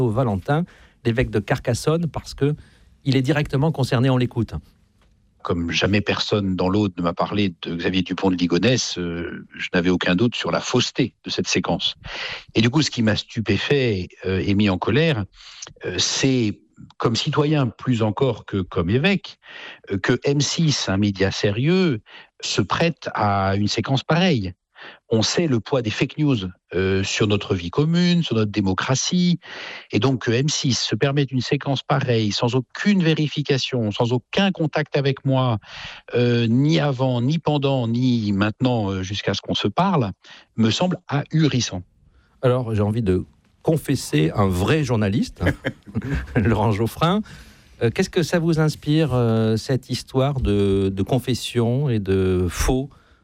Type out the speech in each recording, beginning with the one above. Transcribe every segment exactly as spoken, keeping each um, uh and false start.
Valentin, l'évêque de Carcassonne, parce qu'il est directement concerné, on l'écoute. Comme jamais personne dans l'Aude ne m'a parlé de Xavier Dupont de Ligonnès, euh, je n'avais aucun doute sur la fausseté de cette séquence. Et du coup, ce qui m'a stupéfait euh, et mis en colère, euh, c'est, comme citoyen plus encore que comme évêque, euh, que M six, un média sérieux, se prête à une séquence pareille. On sait le poids des fake news euh, sur notre vie commune, sur notre démocratie, et donc que M six se permette une séquence pareille, sans aucune vérification, sans aucun contact avec moi, euh, ni avant, ni pendant, ni maintenant, euh, jusqu'à ce qu'on se parle, me semble ahurissant. Alors, j'ai envie de confesser un vrai journaliste, Laurent Geoffrin. Euh, qu'est-ce que ça vous inspire, euh, cette histoire de, de confession et de faux prêtres ?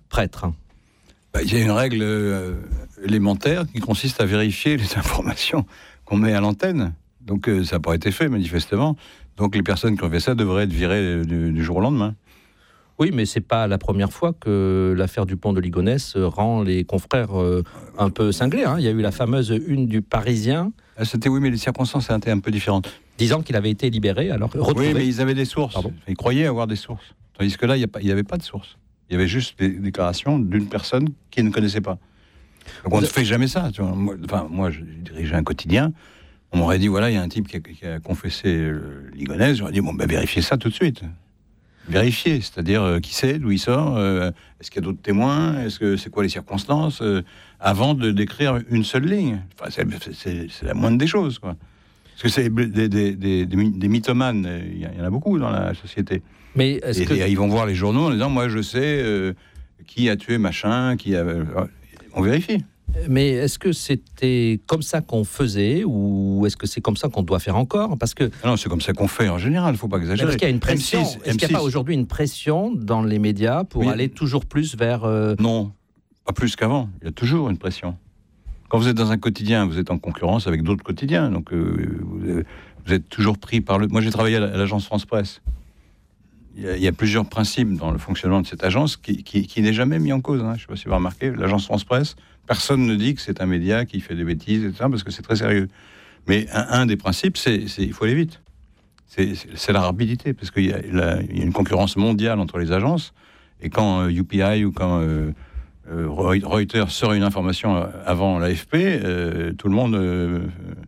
Il y a une règle euh, élémentaire qui consiste à vérifier les informations qu'on met à l'antenne. Donc euh, ça n'a pas été fait, manifestement. Donc les personnes qui ont fait ça devraient être virées du, du jour au lendemain. Oui, mais c'est pas la première fois que l'affaire Dupont de Ligonnès rend les confrères euh, un peu cinglés. Hein. Il y a eu la fameuse une du Parisien. Ah, c'était, oui, mais les circonstances étaient un peu différentes. Disant qu'il avait été libéré, alors retrouvé. Oui, mais ils avaient des sources. Pardon. Ils croyaient avoir des sources. Tandis que là, il n'y avait pas de sources. Il y avait juste des déclarations d'une personne qui ne connaissait pas. Donc on ne fait jamais ça. Tu vois. Moi, enfin, moi, je dirigeais un quotidien. On m'aurait dit, voilà, il y a un type qui a, qui a confessé euh, Ligonnès. J'aurais dit, bon, ben, vérifiez ça tout de suite. Vérifiez, c'est-à-dire euh, qui c'est, d'où il sort, euh, est-ce qu'il y a d'autres témoins, est-ce que c'est quoi les circonstances, euh, avant de décrire une seule ligne. Enfin, c'est, c'est, c'est la moindre des choses, quoi. Parce que c'est des, des, des, des, des mythomanes, il y en a beaucoup dans la société. Mais est-ce et, que... et ils vont voir les journaux en disant, moi je sais euh, qui a tué machin, qui a... On vérifie. Mais est-ce que c'était comme ça qu'on faisait, ou est-ce que c'est comme ça qu'on doit faire encore ? Parce que... Non, c'est comme ça qu'on fait en général, il ne faut pas exagérer. Est-ce qu'il y a une pression ? M six, Est-ce qu'il n'y a pas aujourd'hui une pression dans les médias pour oui. aller toujours plus vers... Euh... Non, pas plus qu'avant. Il y a toujours une pression. Quand vous êtes dans un quotidien, vous êtes en concurrence avec d'autres quotidiens. Donc, euh, vous êtes toujours pris par le... Moi, j'ai travaillé à l'agence France Presse. Il y, a, il y a plusieurs principes dans le fonctionnement de cette agence qui, qui, qui n'est jamais mis en cause. Hein. Je ne sais pas si vous avez remarqué. L'agence France Presse, personne ne dit que c'est un média qui fait des bêtises, et cetera, parce que c'est très sérieux. Mais un, un des principes, c'est qu'il faut aller vite. C'est, c'est, c'est la rapidité, parce qu'il y a, la, il y a une concurrence mondiale entre les agences. Et quand euh, U P I ou quand... Euh, Euh, Reuters sort une information avant l'A F P, euh, tout le monde euh,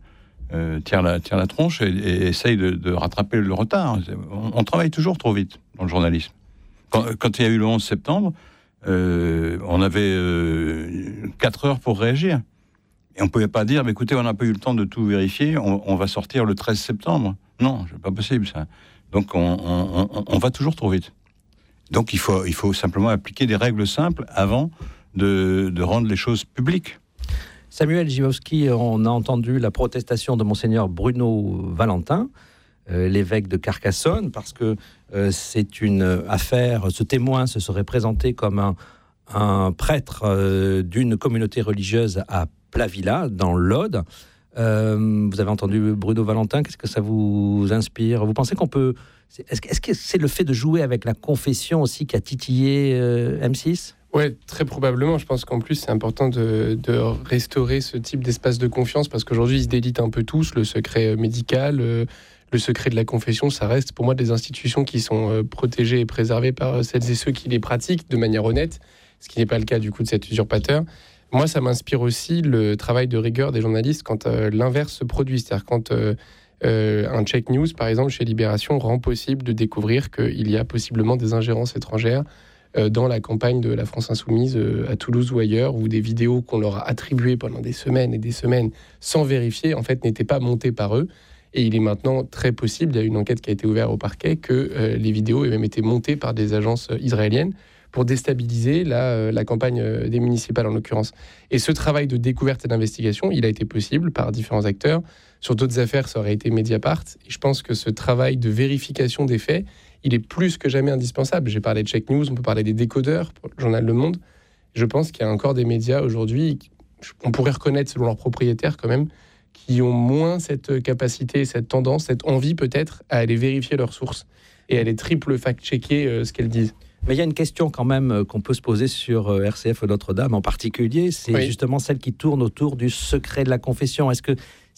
euh, tire, la, tire la tronche et, et essaye de, de rattraper le retard. On, on travaille toujours trop vite dans le journalisme. Quand, quand il y a eu le onze septembre, euh, on avait euh, quatre heures pour réagir. Et on ne pouvait pas dire, mais écoutez, on n'a pas eu le temps de tout vérifier, on, on va sortir le treize septembre. Non, c'est pas possible ça. Donc on, on, on, on va toujours trop vite. Donc il faut, il faut simplement appliquer des règles simples avant de, de rendre les choses publiques. Samuel Givowski, on a entendu la protestation de Monseigneur Bruno Valentin, euh, l'évêque de Carcassonne, parce que euh, c'est une affaire, ce témoin se serait présenté comme un, un prêtre euh, d'une communauté religieuse à Plavilla, dans l'Aude. Euh, vous avez entendu Bruno Valentin, qu'est-ce que ça vous inspire ? Vous pensez qu'on peut... Est-ce, est-ce que c'est le fait de jouer avec la confession aussi qui a titillé euh, M six ? Oui, très probablement. Je pense qu'en plus, c'est important de, de restaurer ce type d'espace de confiance, parce qu'aujourd'hui, ils se délitent un peu tous. Le secret médical, le, le secret de la confession, ça reste pour moi des institutions qui sont protégées et préservées par celles et ceux qui les pratiquent de manière honnête, ce qui n'est pas le cas du coup de cet usurpateur. Moi, ça m'inspire aussi le travail de rigueur des journalistes quand euh, l'inverse se produit. C'est-à-dire quand euh, euh, un check news, par exemple, chez Libération, rend possible de découvrir qu'il y a possiblement des ingérences étrangères euh, dans la campagne de la France Insoumise euh, à Toulouse ou ailleurs, où des vidéos qu'on leur a attribuées pendant des semaines et des semaines sans vérifier, en fait, n'étaient pas montées par eux. Et il est maintenant très possible, il y a une enquête qui a été ouverte au parquet, que euh, les vidéos aient même été montées par des agences israéliennes pour déstabiliser la, euh, la campagne euh, des municipales en l'occurrence. Et ce travail de découverte et d'investigation, il a été possible par différents acteurs. Sur d'autres affaires, ça aurait été Mediapart. Et je pense que ce travail de vérification des faits, il est plus que jamais indispensable. J'ai parlé de Check News, on peut parler des décodeurs pour le journal Le Monde. Je pense qu'il y a encore des médias aujourd'hui, on pourrait reconnaître selon leurs propriétaires quand même, qui ont moins cette capacité, cette tendance, cette envie peut-être à aller vérifier leurs sources et à aller triple fact-checker euh, ce qu'elles disent. Mais il y a une question quand même qu'on peut se poser sur R C F Notre-Dame en particulier, c'est oui. justement celle qui tourne autour du secret de la confession. Est-ce que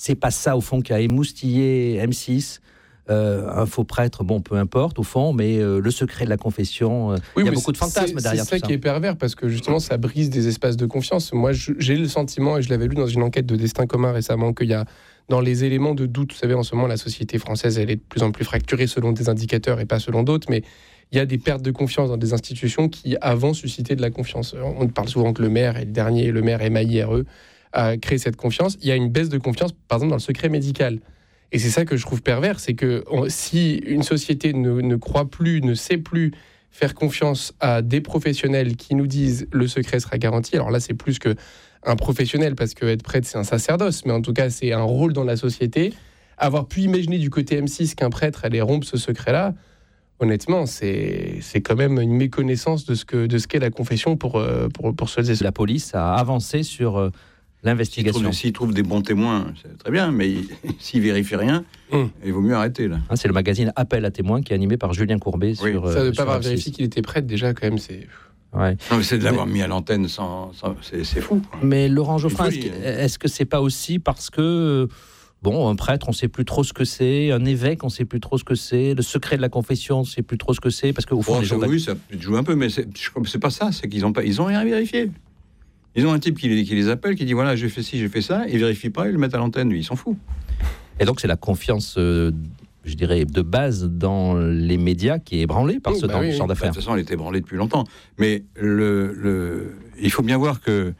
c'est pas ça, au fond, qui a émoustillé M six. Euh, un faux prêtre, bon, peu importe, au fond, mais euh, le secret de la confession, euh, oui, il y a beaucoup de fantasmes c'est, derrière c'est ça. tout ça. Qui est pervers, parce que justement, ça brise des espaces de confiance. Moi, je, j'ai le sentiment, et je l'avais lu dans une enquête de Destin commun récemment, qu'il y a, dans les éléments de doute, vous savez, en ce moment, la société française, elle est de plus en plus fracturée selon des indicateurs et pas selon d'autres, mais il y a des pertes de confiance dans des institutions qui, avant, suscitaient de la confiance. On parle souvent que le maire est le dernier, le maire M A I R E, a créé cette confiance. Il y a une baisse de confiance, par exemple, dans le secret médical. Et c'est ça que je trouve pervers, c'est que on, si une société ne, ne croit plus, ne sait plus faire confiance à des professionnels qui nous disent le secret sera garanti, alors là c'est plus qu'un professionnel, parce que être prêtre c'est un sacerdoce, mais en tout cas c'est un rôle dans la société. Avoir pu imaginer du côté M six qu'un prêtre allait rompre ce secret-là, honnêtement, c'est, c'est quand même une méconnaissance de ce, que, de ce qu'est la confession pour, pour, pour ceux et ceux. La police a avancé sur euh, l'investigation. S'ils trouvent, s'ils trouvent des bons témoins, c'est très bien, mais s'ils ne vérifient rien, mmh. il vaut mieux arrêter. Là. Hein, c'est le magazine Appel à témoins qui est animé par Julien Courbet. Oui. Sur, ça euh, ne pas avoir vérifié qu'il était prêtre, déjà, quand même, c'est... Ouais. Non, mais c'est de l'avoir mais... mis à l'antenne, sans, sans, c'est, c'est fou. Quoi. Mais Laurent Geoffrin, folie, est-ce, que, est-ce que c'est pas aussi parce que... Bon, un prêtre, on ne sait plus trop ce que c'est. Un évêque, on ne sait plus trop ce que c'est. Le secret de la confession, on ne sait plus trop ce que c'est. Parce qu'au fond, bon, les gens... Oui, ça joue un peu, mais c'est, c'est pas ça. C'est qu'ils n'ont pas, ils ont rien vérifié. Ils ont un type qui les, qui les appelle, qui dit voilà, j'ai fait ci, j'ai fait ça. Ils ne vérifient pas, ils le mettent à l'antenne. Lui, ils s'en foutent. Et donc, c'est la confiance, euh, je dirais, de base dans les médias qui est ébranlée par oui, ce bah genre oui, d'affaires. De toute façon, elle était ébranlée depuis longtemps. Mais le, le, il faut bien voir que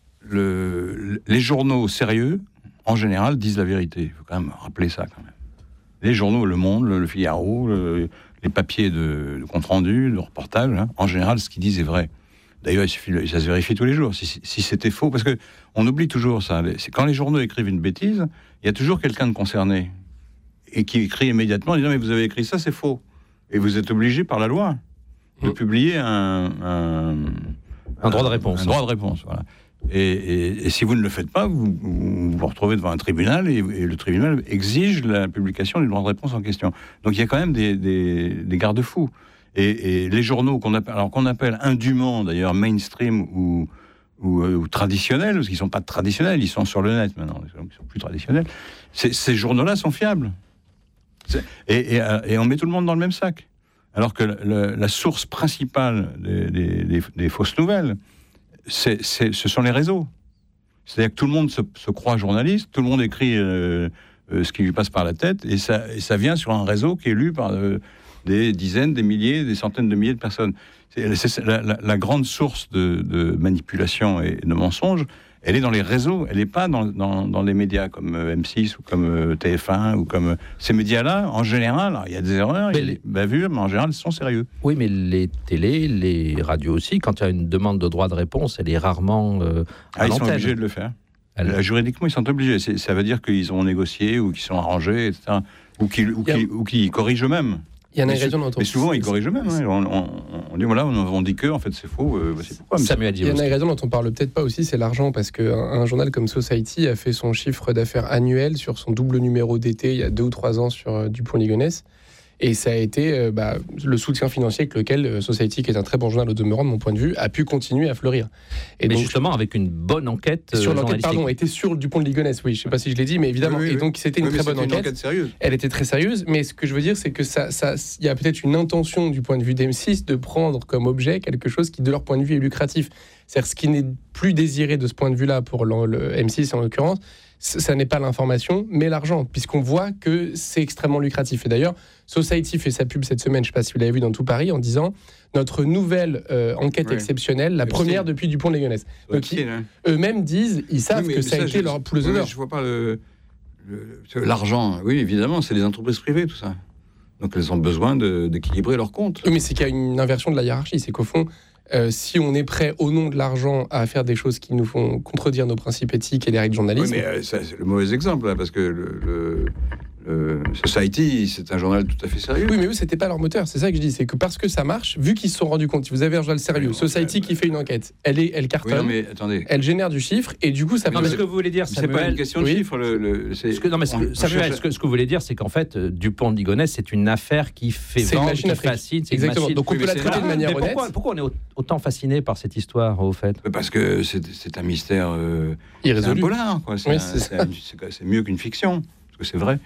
le, les journaux sérieux, en général, disent la vérité. Il faut quand même rappeler ça, quand même. Les journaux, Le Monde, Le Figaro, le, les papiers de, de compte-rendu, de reportage, hein, en général, ce qu'ils disent est vrai. D'ailleurs, il suffit, ça se vérifie tous les jours, si, si c'était faux. Parce qu'on oublie toujours ça. C'est quand les journaux écrivent une bêtise, il y a toujours quelqu'un de concerné et qui écrit immédiatement en disant « mais vous avez écrit ça, c'est faux ». Et vous êtes obligé par la loi de mmh. publier un, un, un droit de réponse. Un droit de réponse, voilà. Et, et, et si vous ne le faites pas, vous vous, vous retrouvez devant un tribunal et, et le tribunal exige la publication du droit de réponse en question. Donc il y a quand même des, des, des garde-fous. Et, et les journaux qu'on appelle, alors qu'on appelle indûment d'ailleurs mainstream ou, ou, ou traditionnels, parce qu'ils ne sont pas traditionnels, ils sont sur le net maintenant, ils sont plus traditionnels, ces, ces journaux-là sont fiables. Et, et, et on met tout le monde dans le même sac. Alors que le, la source principale des, des, des, des fausses nouvelles, C'est, c'est, ce sont les réseaux. C'est-à-dire que tout le monde se, se croit journaliste, tout le monde écrit euh, euh, ce qui lui passe par la tête, et ça, et ça vient sur un réseau qui est lu par euh, des dizaines, des milliers, des centaines de milliers de personnes. C'est, c'est la, la, la grande source de, de manipulation et de mensonges, elle est dans les réseaux, elle n'est pas dans, dans, dans les médias comme M six ou comme T F un ou comme ces médias-là. En général, il y a des erreurs, il y a des bavures, mais en général, ils sont sérieux. Oui, mais les télés, les radios aussi, quand il y a une demande de droit de réponse, elle est rarement euh, à ah, l'antenne. Ils sont obligés de le faire. Elle... Juridiquement, ils sont obligés. C'est, ça veut dire qu'ils ont négocié ou qu'ils sont arrangés, et cetera. Ou qu'ils, ou qu'ils, ou qu'ils corrigent eux-mêmes. Il y a un mais, ingrédient dont on... mais souvent, ils corrigent eux-mêmes. Hein. On, on, on dit, voilà, on, on dit que, en fait, c'est faux. Euh, c'est pourquoi, Samuel il y a un ingrédient dont on parle peut-être pas aussi, c'est l'argent, parce qu'un un journal comme Society a fait son chiffre d'affaires annuel sur son double numéro d'été il y a deux ou trois ans sur euh, Dupont-Ligonnès. Et ça a été euh, bah, le soutien financier avec lequel euh, Society, qui est un très bon journal au demeurant de mon point de vue, a pu continuer à fleurir. Et mais donc, justement avec une bonne enquête euh, sur l'enquête, pardon, était sur Dupont de Ligonnès. Oui, je ne sais pas si je l'ai dit, mais évidemment. Oui, oui, et donc c'était une oui, très bonne une enquête. enquête sérieuse. Elle était très sérieuse, mais ce que je veux dire, c'est que ça, ça, il y a peut-être une intention du point de vue d'M six de prendre comme objet quelque chose qui, de leur point de vue, est lucratif. C'est-à-dire ce qui n'est plus désiré de ce point de vue-là pour le, le M six en l'occurrence, ça n'est pas l'information, mais l'argent, puisqu'on voit que c'est extrêmement lucratif. Et d'ailleurs, Society fait sa pub cette semaine, je ne sais pas si vous l'avez vu dans Tout Paris, en disant notre nouvelle euh, enquête oui. exceptionnelle, la première depuis Dupont de Ligonnès. Donc ils, hein. eux-mêmes disent, ils savent oui, que ça, ça a été je, leur poules d'honneur. Je ne vois pas le, le, l'argent. Oui, évidemment, c'est des entreprises privées, tout ça. Donc elles ont besoin de, d'équilibrer leurs comptes. Oui, mais c'est qu'il y a une inversion de la hiérarchie. C'est qu'au fond, Euh, si on est prêt, au nom de l'argent, à faire des choses qui nous font contredire nos principes éthiques et les règles journalistes... Oui, mais euh, ça, c'est le mauvais exemple, là, parce que le, le, Le Society, c'est un journal tout à fait sérieux. Oui, mais eux, c'était pas leur moteur. C'est ça que je dis. C'est que parce que ça marche, vu qu'ils se sont rendus compte, si vous avez un journal sérieux, Oui, Society ouais, qui fait une enquête, elle, est, elle Oui, cartonne, non, mais attendez. elle génère du chiffre, et du coup, ça Non, permet. mais ce que vous voulez dire, C'est pas une Samuel, question de oui. chiffres. Le, le- c'est- ce que, non, mais ce que- on- on Samuel, cherche- ce que, ce que vous voulez dire, c'est qu'en fait, euh, Dupont de Ligonnès, c'est une affaire qui fait C'est une vendre, machine qui à fric. fascine. C'est une Exactement. machine. Donc on Oui, peut mais la c'est traiter de vrai. manière Mais honnête. pourquoi, pourquoi on est au- autant fasciné par cette histoire, au fait? Parce que c'est c'est un mystère. euh, c'est un Irrésolu. polar, quoi. C'est Oui, un- c'est c'est un- c'est- c'est mieux qu'une fiction, parce que c'est vrai.